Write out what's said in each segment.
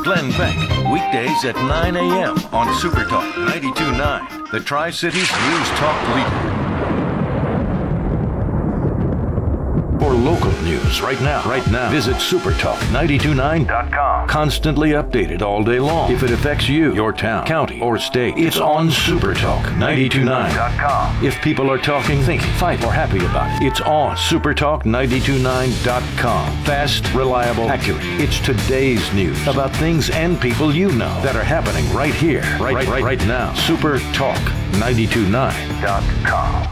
Glenn Beck, weekdays at 9 a.m. on Super Talk 92.9, the Tri-Cities News Talk leader. For local news right now, visit supertalk929.com. Constantly updated all day long. If it affects you, your town, county, or state, it's on supertalk929.com. If people are talking, thinking, fight, or happy about it, it's on supertalk929.com. Fast, reliable, accurate. It's today's news about things and people you know that are happening right here, right now. Supertalk929.com.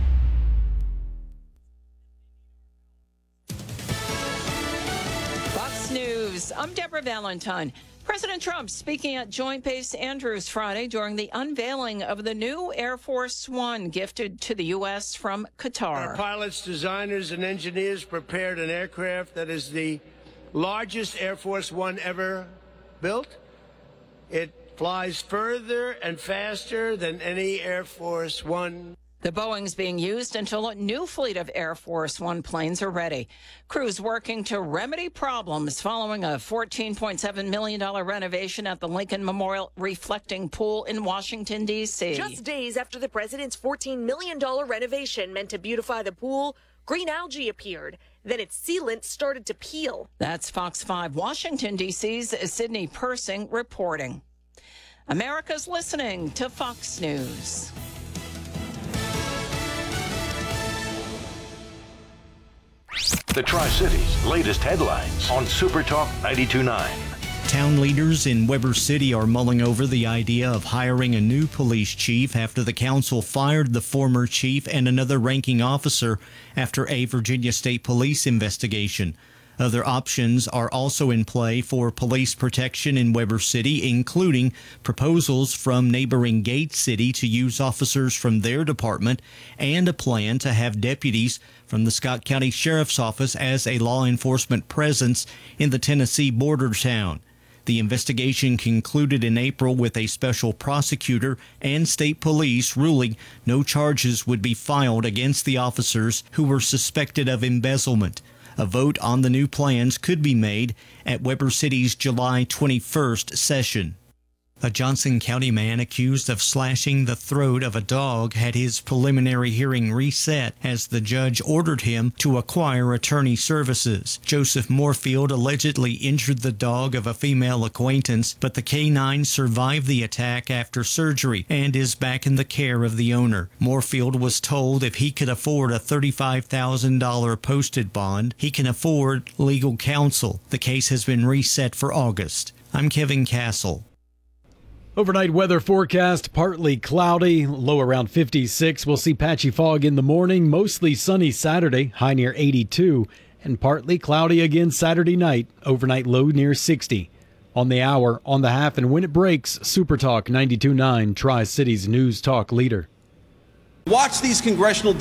I'm Deborah Valentine. President Trump speaking at Joint Base Andrews Friday during the unveiling of the new Air Force One gifted to the U.S. from Qatar. Our pilots, designers, and engineers prepared an aircraft that is the largest Air Force One ever built. It flies further and faster than any Air Force One. The Boeing's being used until a new fleet of Air Force One planes are ready. Crews working to remedy problems following a $14.7 million renovation at the Lincoln Memorial Reflecting Pool in Washington, D.C. Just days after the president's $14 million renovation meant to beautify the pool, green algae appeared. Then its sealant started to peel. That's Fox 5 Washington, D.C.'s Sydney Persing reporting. America's listening to Fox News. The Tri-Cities' latest headlines on Super Talk 92.9. Town leaders in Weber City are mulling over the idea of hiring a new police chief after the council fired the former chief and another ranking officer after a Virginia State Police investigation. Other options are also in play for police protection in Weber City, including proposals from neighboring Gate City to use officers from their department and a plan to have deputies from the Scott County Sheriff's Office as a law enforcement presence in the Tennessee border town. The investigation concluded in April with a special prosecutor and state police ruling no charges would be filed against the officers who were suspected of embezzlement. A vote on the new plans could be made at Weber City's July 21st session. A Johnson County man accused of slashing the throat of a dog had his preliminary hearing reset as the judge ordered him to acquire attorney services. Joseph Moorfield allegedly injured the dog of a female acquaintance, but the canine survived the attack after surgery and is back in the care of the owner. Moorfield was told if he could afford a $35,000 posted bond, he can afford legal counsel. The case has been reset for August. I'm Kevin Castle. Overnight weather forecast, partly cloudy, low around 56. We'll see patchy fog in the morning, mostly sunny Saturday, high near 82, and partly cloudy again Saturday night, overnight low near 60. On the hour, on the half, and when it breaks, Super Talk 92.9, Tri-Cities News Talk leader. Watch these congressional